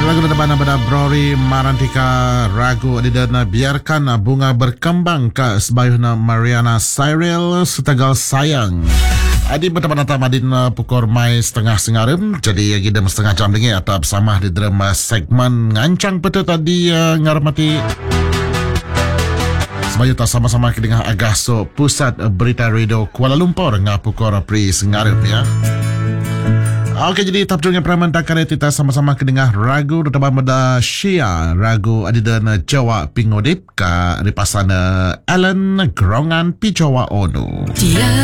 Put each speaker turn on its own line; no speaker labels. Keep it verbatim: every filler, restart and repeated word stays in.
Lagu depan pada Brori Marantika ragu adidana biarkan bunga berkembang ke sebayuhna Mariana Cyril setegal sayang. Adi berteman atas Madin pukul mai setengah sengarim. Jadi kita setengah jam lagi atau bersama di drama segmen ngancang betul tadi uh, ngarmati. Sebayu tak sama-sama kedengar Agaso Pusat Berita Radio Kuala Lumpur ngah pukul pri sengarim ya. Okey, jadi tahap dengan peraman takare kita sama-sama kedengar ragu terutama pada Shia ragu adidana Jawa Pingodip ka ripasana Alan Grongan Pijawa Onu.